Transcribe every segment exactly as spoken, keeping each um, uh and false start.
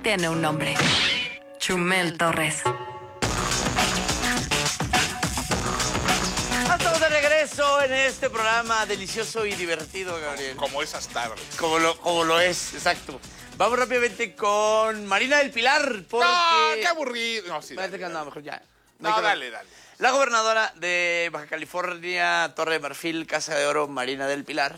tiene un nombre. Chumel Torres. Estamos de regreso en este programa delicioso y divertido, Gabriel. Como, como esas tardes. Como lo, como lo es, exacto. Vamos rápidamente con Marina del Pilar. Porque... No, qué aburrido. No, sí, dale, No, dale. mejor ya. No, dale, dale. La gobernadora de Baja California, Torre de Marfil, Casa de Oro, Marina del Pilar,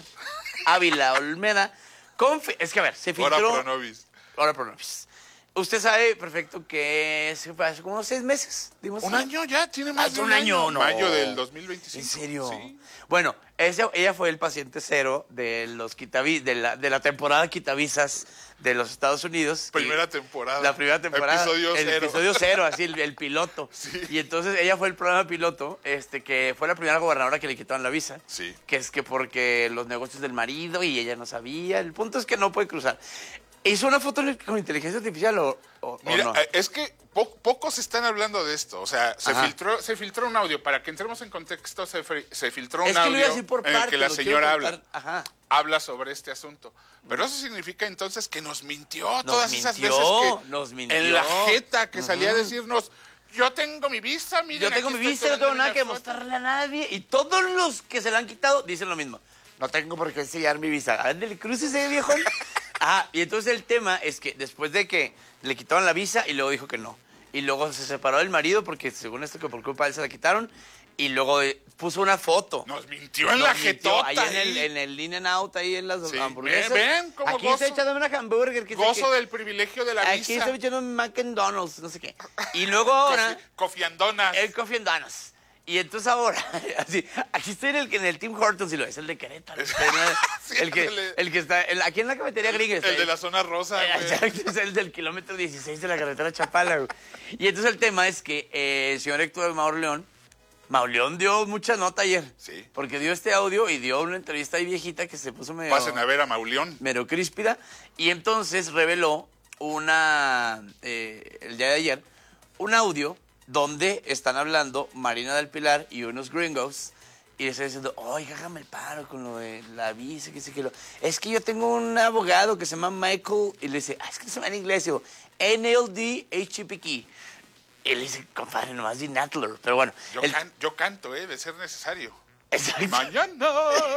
Ávila Olmeda. Confi- es que a ver, se filtró... Ora pro nobis. Ora pro nobis. Usted sabe perfecto que se fue hace como seis meses. Dimos ¿Un año ya? ¿Tiene más Hace de un año, no. Mayo del dos mil veinticinco. ¿En serio? Sí. Bueno, ella, ella fue el paciente cero de los quitavi- de la, de la temporada quitavisas de los Estados Unidos. Primera Y temporada. La primera temporada. Episodio el cero. episodio cero, así, el, el piloto. Sí. Y entonces ella fue el programa piloto, este, que fue la primera gobernadora que le quitaron la visa. Sí. Que es que porque los negocios del marido y ella no sabía. El punto es que no puede cruzar. ¿Hizo una foto con inteligencia artificial o, o, Mira, o no? eh, es que po- pocos están hablando de esto. O sea, se Ajá. filtró, se filtró un audio. Para que entremos en contexto, se, fri- se filtró un Es que lo iba a audio decir por en el parte, que la lo quiero señora contar. habla. Ajá. Habla sobre este asunto. Pero eso significa entonces que nos mintió Nos todas esas mintió, veces que nos mintió. en la jeta que salía a Ujú. decirnos, yo tengo mi visa, miren, Yo tengo aquí mi estoy visa, no tengo tomando nada una que foto". mostrarle a nadie. Y todos los que se la han quitado dicen lo mismo. No tengo por qué enseñar mi visa. Ándale, crúcese, viejón. Ah, y entonces el tema es que después de que le quitaron la visa y luego dijo que no. Y luego se separó del marido porque según esto que por culpa de él se la quitaron. Y luego eh, puso una foto. Nos mintió en Nos la mintió jetota. ahí en el, ahí. en el In and Out, ahí en las Sí. hamburguesas. Ven, ven, cómo Aquí gozo. estoy echándome una hamburger. Que sé Gozo que- del privilegio de la Aquí visa. estoy echando un McDonald's, no sé qué. Y luego ahora... Cofi- Cofiandonas. El Coffee and Donuts. Y entonces ahora, así, aquí estoy en el, en el Tim Hortons y lo es el de Querétaro. Está en la- Sí, el, que, ándale. el que está el- aquí en la cafetería gringa. está El de ahí. la zona rosa, Eh, güey. exacto, es el del kilómetro dieciséis de la carretera Chapala. Güey. Y entonces el tema es que eh, el señor Héctor Mauleón, Mauleón dio mucha nota ayer. Sí. Porque dio este audio y dio una entrevista ahí viejita que se puso medio... Pasen a ver a Mauleón. Mero críspida. Y entonces reveló una, eh, el día de ayer, un audio donde están hablando Marina del Pilar y unos gringos y le están diciendo, oye, hágame el paro con lo de la visa, que sé que lo... Es que yo tengo un abogado que se llama Michael y le dice, ah, es que se llama en inglés, digo, N L D H P K. Y le dice, compadre, nomás di Natler. Pero bueno. Yo, el- can- yo canto, ¿eh? De ser necesario. Exacto. Mañana,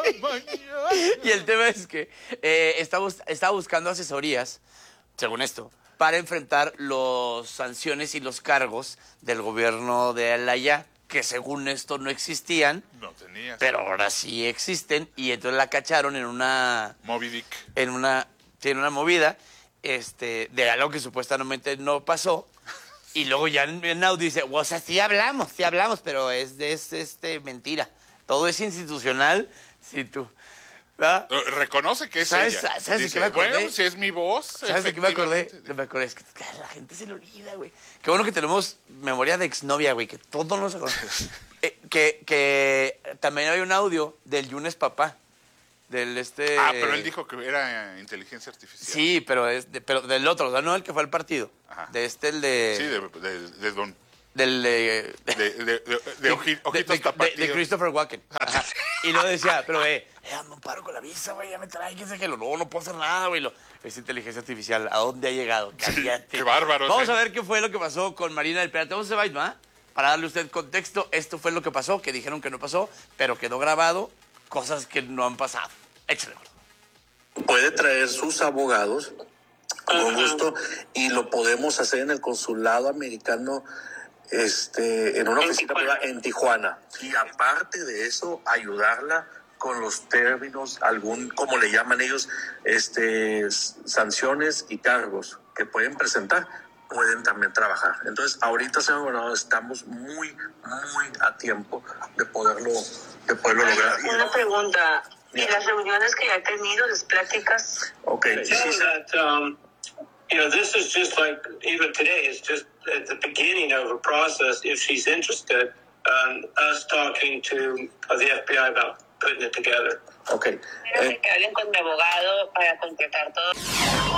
mañana. Y el tema es que eh, está, bus- está buscando asesorías, según esto, para enfrentar las sanciones y los cargos del gobierno de Alaya, que según esto no existían, No tenías. pero ahora sí existen, y entonces la cacharon en una, Moby Dick. en una, sí, en una movida este, de algo que supuestamente no pasó. Y luego ya en, en audio dice, o sea, sí hablamos, sí hablamos, pero es de es, este, mentira. Todo es institucional, sí, tú. ¿verdad? Eh, Reconoce que es ¿Sabes- ella. sabes de Dice, qué me acordé? bueno, si es mi voz. ¿Sabes de qué me acordé? efectivamente. Me acordé, es que a la gente se le olvida, güey. Qué bueno que tenemos memoria de exnovia, güey, que todo nos acuerda. eh, que, que también hay un audio del Yunes Papá, del este... Ah, pero él dijo que era inteligencia artificial. Sí, pero, es de- pero del otro, o sea, no el que fue al partido. Ajá. De este, el de... Sí, de, de, de don. Del... eh, De, de, de, de oji- ojitos de, de- tapatíos. de Christopher Walken. Ajá. Y lo decía, pero eh, eh, hazme un paro con la visa, güey, ya me trae, quién sabe qué. Lo, no, no puedo hacer nada, güey. Lo, es inteligencia artificial. ¿A dónde ha llegado? Cállate. qué bárbaros, Vamos eh. a ver qué fue lo que pasó con Marina del Pilar. Vamos a ver, ¿va? Para darle a usted contexto, esto fue lo que pasó, que dijeron que no pasó, pero quedó grabado, cosas que no han pasado. Échale, gordo. Puede traer sus abogados con gusto y lo podemos hacer en el consulado americano, este, en una En oficina Tijuana. privada en Tijuana. Y aparte de eso, ayudarla con los términos, algún, como le llaman ellos, este, s- sanciones y cargos que pueden presentar, pueden también trabajar. Entonces, ahorita, señor gobernador, estamos muy, muy a tiempo de poderlo, de poderlo lograr. Una pregunta. ¿Y las reuniones que ya he tenido, las pláticas? Okay. Tell them that, um, you know, this is just like, even today, it's just at the beginning of a process, if she's interested, um, us talking to uh, the F B I about putting it together. Okay. Quiero Eh, que hablen con mi abogado para concretar todo.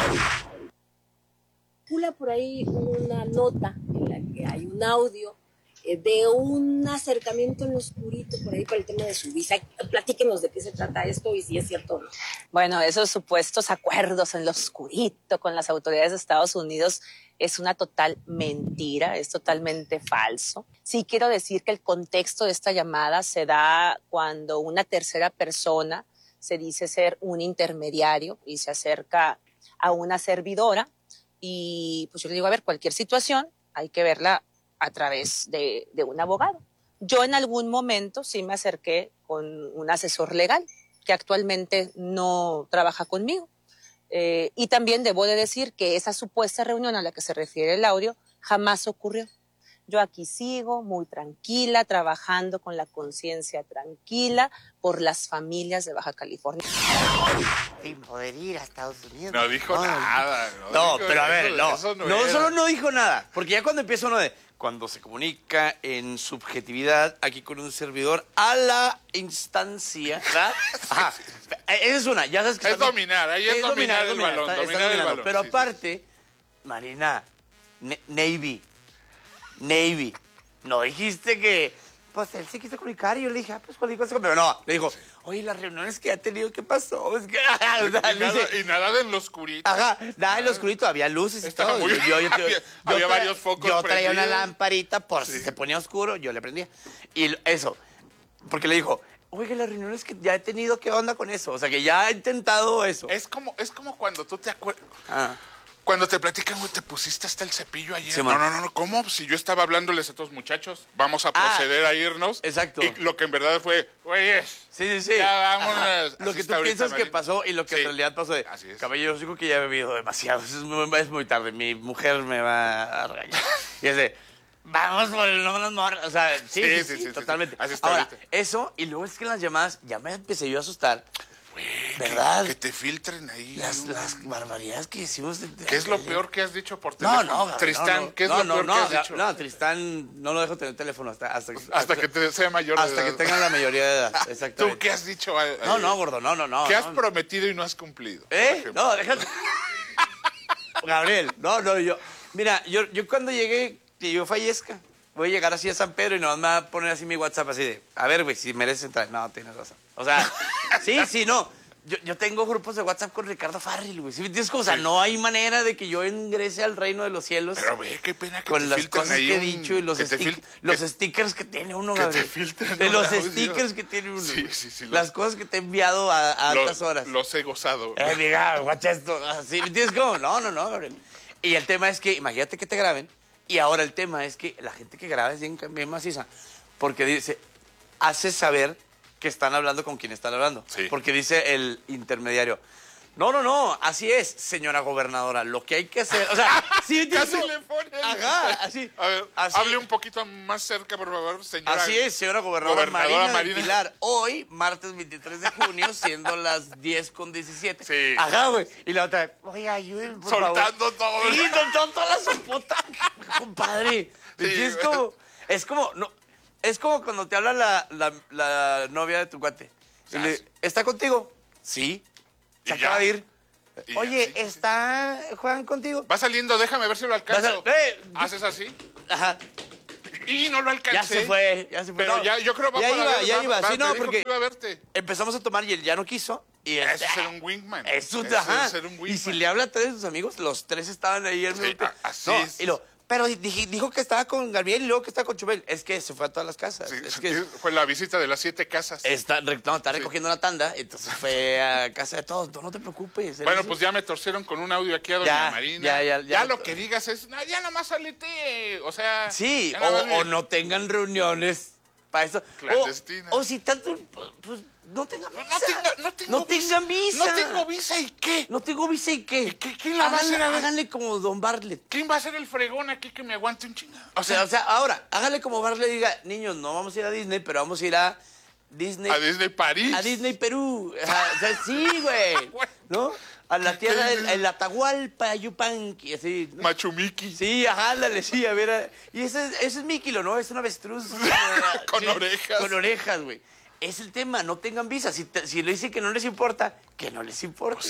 Circula por ahí una nota en la que hay un audio eh, de un acercamiento en lo oscurito por ahí por el tema de su visa. Platíquenos de qué se trata esto y si es cierto o no. Bueno, esos supuestos acuerdos en lo oscurito con las autoridades de Estados Unidos es una total mentira, es totalmente falso. Sí quiero decir que el contexto de esta llamada se da cuando una tercera persona se dice ser un intermediario y se acerca a una servidora y pues yo le digo, a ver, cualquier situación hay que verla a través de, de un abogado. Yo en algún momento sí me acerqué con un asesor legal que actualmente no trabaja conmigo. Eh, y también debo de decir que esa supuesta reunión a la que se refiere el audio jamás ocurrió. Yo aquí sigo muy tranquila, trabajando con la conciencia tranquila por las familias de Baja California. Sin poder ir a Estados Unidos. No dijo No, nada. No, dijo- pero a ver, eso- no. eso no No, era. solo no dijo nada. Porque ya cuando empieza uno de. Cuando se comunica en subjetividad aquí con un servidor a la instancia, ¿verdad? Ajá. Esa es una, ya sabes que Es está- dominar, ahí es dominar el balón, está- está dominar el dominando. balón, Pero sí, aparte, Marina, Ne- Navy, Navy, no dijiste que, pues él se quiso comunicar y yo le dije, ah, pues cualquier cosa, pero no, le dijo, oye, las reuniones que ha tenido, ¿qué pasó? Es que, o sea, Y le dice, nada, y nada de en lo oscurito. ajá, nada en lo oscurito, había luces y Estaba todo. muy- Yo- yo- yo- había- yo había tra- varios focos Yo traía una prendidos. lamparita por Sí. si se ponía oscuro, yo le prendía. Y l- eso, porque le dijo, oye, las reuniones que ya he tenido, ¿qué onda con eso? O sea, que ya he intentado eso. Es como, es como cuando tú te acuerdas. Ah. Cuando te platican, güey, te pusiste hasta el cepillo ayer. Sí, no, man. no, no, no, ¿cómo? Si yo estaba hablándoles a estos muchachos, vamos a Ah, proceder a irnos. exacto. Y lo que en verdad fue, güey, Sí, sí, sí. ya vámonos. Ajá. Así Lo que tú está ahorita, piensas que Marina. pasó y lo que Sí. en realidad pasó de, Así es. caballero, yo digo que ya he bebido demasiado, es muy, es muy tarde, mi mujer me va a regañar. Y es de, vamos por el no nos mor-". O sea, sí, sí, Sí, sí, sí, sí, sí, totalmente. sí. Así está Ahora, ahorita. eso, y luego es que en las llamadas ya me empecé yo a asustar, ¿verdad? Que te filtren ahí. Las, ¿no? las barbaridades que decimos. de- de- ¿Qué es lo de- peor que has dicho por No, teléfono? no, Gabriel, Tristán, no, no. ¿qué es no, lo no, peor no, que has Ga- dicho? No, Tristán no lo dejo tener teléfono hasta, hasta, Hasta que te sea mayor de hasta que edad. tenga la mayoría de edad, exactamente. ¿Tú qué has dicho? a- a- No, no, gordo, no, no, no. ¿Qué has no. prometido y no has cumplido? por ¿Eh? ejemplo? No, déjate. Gabriel, no, no, yo. Mira, yo, yo cuando llegué, que yo fallezca, voy a llegar así a San Pedro y no me va a poner así mi WhatsApp así de, a ver, güey, si mereces entrar. No, tienes razón. O sea, sí, sí, no. Yo, yo tengo grupos de WhatsApp con Ricardo Farril, güey. ¿Sí me entiendes? O sea, Sí. no hay manera de que yo ingrese al reino de los cielos. Pero ve, qué pena que con te las filtren cosas ahí que he un- dicho y los, que te stick- fil- los que- stickers que tiene uno, que te Gabriel. filtren de un los audio. stickers que tiene uno. Sí, sí, sí, los- Las cosas que te he enviado a, a Lo- altas horas. Los he gozado. Eh, diga, guacha esto. Así, ¿me entiendes cómo? No, no, no, Gabriel. Y el tema es que, imagínate que te graben. Y ahora el tema es que la gente que graba es bien, bien maciza. Porque dice, hace saber que están hablando con quien están hablando. Sí. Porque dice el intermediario, no, no, no, así es, señora gobernadora, lo que hay que hacer, o sea, ¿sí me entiendes Casi cómo? le ponen. Ajá, así. A ver, así, hable un poquito más cerca, por favor, señora. Así es, señora gobernadora, Gobernadora Marina, Marina. del Pilar. Hoy, martes veintitrés de junio, siendo las diez con diecisiete. Sí. Ajá, güey. Y la otra, oiga, ayúdenme, por Soltando favor. todo. Sí, soltando toda la sopota, compadre. Sí, Sí, es güey. como, es como, no, es como cuando te habla la, la, la novia de tu cuate. Y Ah, le, sí. ¿está contigo? Sí. Se Y acaba ya. de ir. Y ya, Oye, sí, sí, sí. ¿está Juan contigo? Va saliendo, déjame ver si lo alcanzo. Vas a- eh, Haces así Ajá. y no lo alcancé. Ya se fue, ya se fue. Pero No, ya, yo creo va ya para iba, ver- ya va- iba. va- Sí, te no, dijo porque que iba a verte. empezamos a tomar y él ya no quiso. Y Eso este, es ser un wingman. Eso, Eso ajá. es ser un wingman. Y si le habla a tres de sus amigos, los tres estaban ahí al Sí, mismo tiempo. a- así No, es. y lo, pero dije- dijo que estaba con Gabriel y luego que estaba con Chubel. Es que se fue a todas las casas. Sí, es que fue la visita de las siete casas. está, re- no, está recogiendo la tanda, entonces fue a casa de todos. No, no te preocupes. Bueno, Él- pues ya me torcieron con un audio aquí a doña Ya, Marina. ya, ya, ya. lo que digas es, no, ya nomás salite. O sea. Sí, ya nada más o, o le- no tengan reuniones para eso. Clandestinas. O, o si tanto, pues no tengan visa. No, tenga- no tengo No tengan visa. No tengo visa y qué. No tengo visa y qué. ¿Qué- quién la va a Háganle- hacer? A ver. Háganle como Don Bartlett. ¿Quién va a ser el fregón aquí que me aguante un chingado? O sea, o sea, ahora, háganle como Bartlett diga, niños, no vamos a ir a Disney, pero vamos a ir a Disney. a Disney París. a Disney Perú. Ajá, o sea, sí, güey. ¿No? A la tierra del el Atahualpa, Yupanqui, así. ¿no? Machu Miki. Sí, ajá, ándale, sí, a ver. a- Y ese, es- ese es Mikilo, ¿no? Es un avestruz. Con Sí, orejas. Con orejas, güey. Es el tema, no tengan visa. Si, te- si le dicen que no les importa, que no les importa. Pues sí.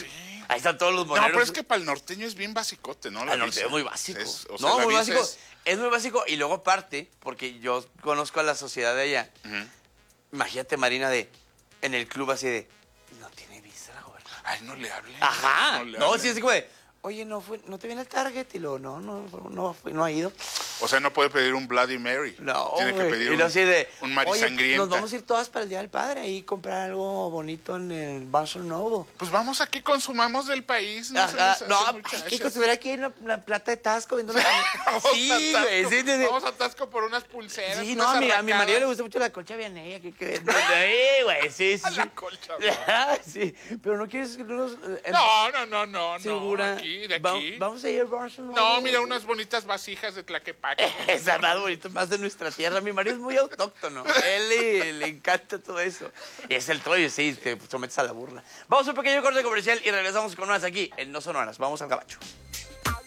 Ahí están todos los No, moneros. pero es que para el norteño es bien basicote, ¿no? La El norteño visa. es muy básico. Es- o sea, no, la muy visa básico. es- Es... muy básico. Y luego aparte, porque yo conozco a la sociedad de allá. Ujú. Imagínate, Marina, de en el club así de, no tiene visa la gobernadora. Ay, no le hable. Ajá. le No, hable. sí, así como de, oye, no fue, no te viene el target. Y luego, no, no, no, fue- no ha ido. O sea, no puede pedir un Bloody Mary. No, Tiene que güey. pedir Y luego un, así de, un oye, marisangrienta. nos vamos a ir todas para el Día del Padre y comprar algo bonito en el Barnes and Noble. Pues vamos aquí, consumamos del país. No, se Ajá, les hace, no, muchachas. hay que estuviera aquí en la, la plata de Tasco viendo la Vamos Sí, a güey, Tasco, sí, sí, sí. Vamos a Tasco por unas pulseras. Sí, no, unas a mi, a mi arracadas. marido le gusta mucho la concha vianella. Que, que, sí, güey, sí, sí. A la sí. colcha. Sí, pero no quieres que nos... eh, No, no, no, no, no. segura. Aquí, de Va- aquí. vamos a ir al Barnes and Noble. No, mira, unas bonitas vasijas de Tlaquepaque. Esa más bonito, más de nuestra tierra. Mi marido es muy autóctono. Él le, le encanta todo eso. Y es el trollo, sí, te sometes a la burla. Vamos a un pequeño corte comercial y regresamos con más aquí en No Son Horas. Vamos al gabacho.